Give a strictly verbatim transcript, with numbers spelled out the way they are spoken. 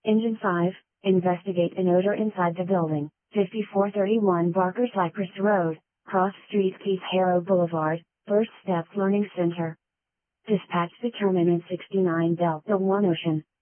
Engine five, investigate an odor inside the building, fifty-four thirty-one Barker Cypress Road, Cross Street Keith Harrow Boulevard, First Steps Learning Center. Dispatch determinant sixty-nine Delta one Ocean.